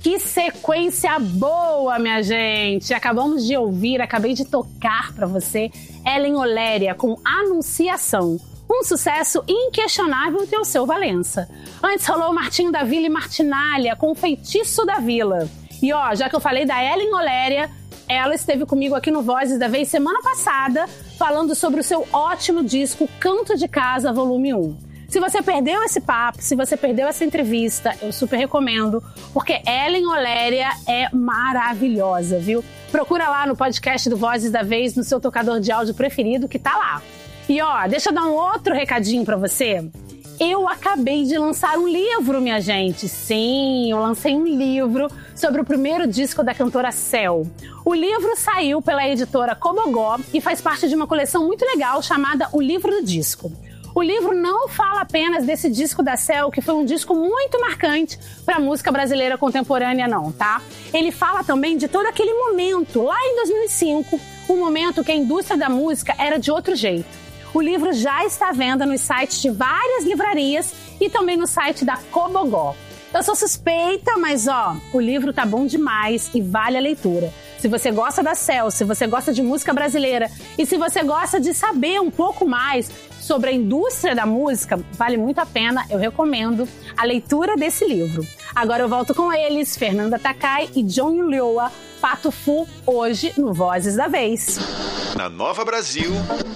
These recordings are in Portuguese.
Que sequência boa, minha gente! Acabamos de ouvir, acabei de tocar pra você Ellen Oléria com Anunciação. Um sucesso inquestionável de Alceu Valença. Antes rolou Martinho da Vila e Martinália com Feitiço da Vila. E ó, já que eu falei da Ellen Oléria, ela esteve comigo aqui no Vozes da Vez semana passada, falando sobre o seu ótimo disco Canto de Casa, volume 1. Se você perdeu esse papo, se você perdeu essa entrevista, eu super recomendo, porque Ellen Oléria é maravilhosa, viu? Procura lá no podcast do Vozes da Vez, no seu tocador de áudio preferido, que tá lá. E ó, deixa eu dar um outro recadinho pra você. Eu acabei de lançar um livro, minha gente. Sim, eu lancei um livro sobre o primeiro disco da cantora Céu. O livro saiu pela editora Cobogó e faz parte de uma coleção muito legal chamada O Livro do Disco. O livro não fala apenas desse disco da Céu, que foi um disco muito marcante para a música brasileira contemporânea, não, tá? Ele fala também de todo aquele momento, lá em 2005, um momento que a indústria da música era de outro jeito. O livro já está à venda nos sites de várias livrarias e também no site da Cobogó. Eu sou suspeita, mas ó, o livro tá bom demais e vale a leitura. Se você gosta da Céu, se você gosta de música brasileira e se você gosta de saber um pouco mais sobre a indústria da música, vale muito a pena, eu recomendo a leitura desse livro. Agora eu volto com eles, Fernanda Takai e John Ulloa, Pato Fu, hoje no Vozes da Vez. Na Nova Brasil,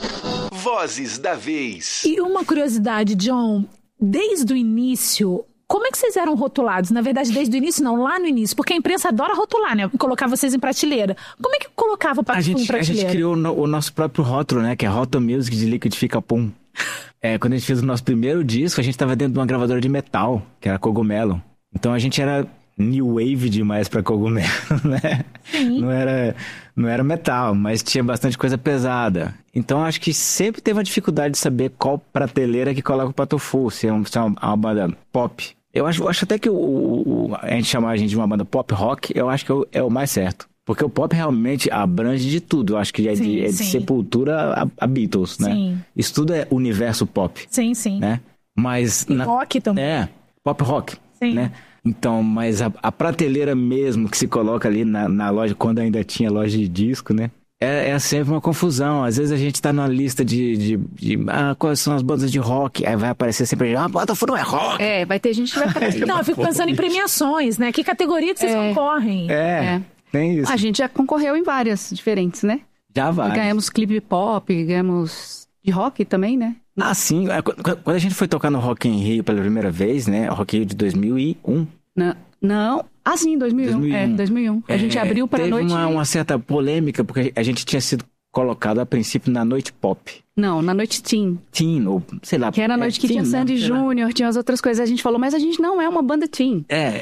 Vozes da Vez. E uma curiosidade, John, desde o início, como é que vocês eram rotulados? Na verdade, desde o início, não, lá no início, porque a imprensa adora rotular, né? Colocar vocês em prateleira. Como é que colocava o Pato Fu em prateleira? A gente criou o nosso próprio rótulo, né? Que é Roto Music de Liquidifica Pum. Quando a gente fez o nosso primeiro disco, a gente tava dentro de uma gravadora de metal, que era Cogumelo. Então a gente era new wave demais pra Cogumelo, né? Sim. Não era metal, mas tinha bastante coisa pesada. Então acho que sempre teve uma dificuldade de saber qual prateleira que coloca o Pato Fu, se é uma banda pop. Eu acho até que a gente chamar a gente de uma banda pop rock, eu acho que é o mais certo. Porque o pop realmente abrange de tudo. Eu acho que é de Sepultura a Beatles, né? Sim. Isso tudo é universo pop. Sim, sim. Né? Mas rock também. Pop rock, sim. Né? Então, mas a prateleira mesmo que se coloca ali na loja, quando ainda tinha loja de disco, né? É sempre uma confusão. Às vezes a gente tá numa lista de quais são as bandas de rock. Aí vai aparecer sempre, Pato Fu não é rock. Vai ter gente que vai aparecer. Não, eu fico pensando em premiações, né? Que categoria que vocês concorrem? Tem isso. A gente já concorreu em várias diferentes, né? Já vai. Ganhamos clipe pop, ganhamos de rock também, né? Ah, sim. Quando a gente foi tocar no Rock in Rio pela primeira vez, né? Rock in Rio de 2001. Não. Ah, sim, 2001. 2001. A gente abriu para a noite... Teve uma certa polêmica, porque a gente tinha sido colocado a princípio na noite pop. Não, na noite teen. Teen, ou sei lá. Que era a noite que tinha Sandy Júnior, tinha as outras coisas. A gente falou, mas a gente não é uma banda teen.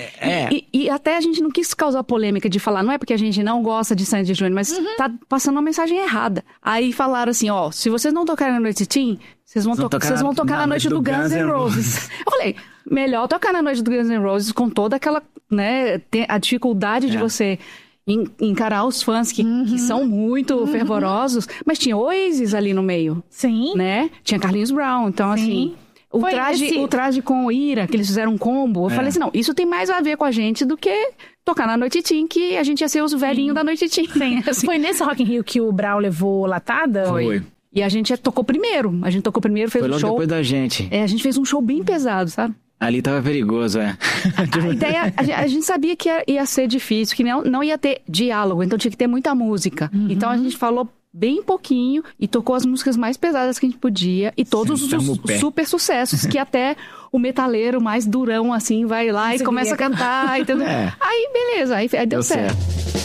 E até a gente não quis causar polêmica de falar, não é porque a gente não gosta de Sandy Júnior, mas tá passando uma mensagem errada. Aí falaram assim, se vocês não tocarem na noite teen, vocês vão tocar na noite do Guns N' Roses. Eu falei, melhor tocar na noite do Guns N' Roses com toda aquela, né, a dificuldade de você encarar os fãs que são muito fervorosos, mas tinha Oasis ali no meio. Sim. Né? Tinha Carlinhos Brown, então assim... O traje com o Ira, que eles fizeram um combo, eu falei assim, não, isso tem mais a ver com a gente do que tocar na Noite Teen, que a gente ia ser os velhinhos da Noite Teen. Assim. Foi nesse Rock in Rio que o Brown levou latada? Foi. E a gente tocou primeiro, fez um show... Foi logo depois da gente. A gente fez um show bem pesado, sabe? Ali tava perigoso, A ideia, a gente sabia que ia ser difícil, que não ia ter diálogo, então tinha que ter muita música. Então a gente falou bem pouquinho e tocou as músicas mais pesadas que a gente podia e todos os super sucessos que até o metaleiro mais durão assim vai lá e começa a cantar, entendeu? Aí beleza, aí deu certo.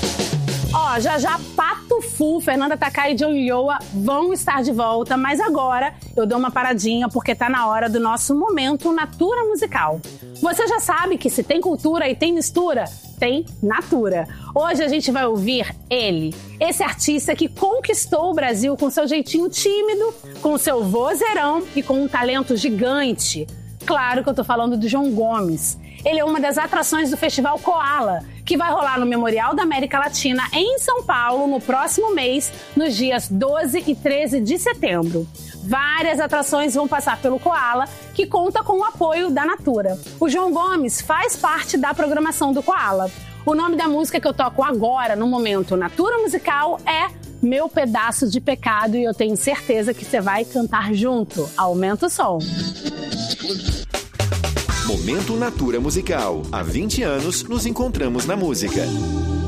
Já Pato Fu, Fernanda Takai e John Ulloa vão estar de volta, mas agora eu dou uma paradinha porque tá na hora do nosso momento Natura Musical. Você já sabe que se tem cultura e tem mistura, tem Natura. Hoje a gente vai ouvir ele, esse artista que conquistou o Brasil com seu jeitinho tímido, com seu vozeirão e com um talento gigante. Claro que eu tô falando do João Gomes. Ele é uma das atrações do Festival Koala, que vai rolar no Memorial da América Latina em São Paulo no próximo mês, nos dias 12 e 13 de setembro. Várias atrações vão passar pelo Koala, que conta com o apoio da Natura. O João Gomes faz parte da programação do Koala. O nome da música que eu toco agora, no momento, Natura Musical, é Meu Pedaço de Pecado, e eu tenho certeza que você vai cantar junto. Aumenta o som. Momento Natura Musical. Há 20 anos nos encontramos na música.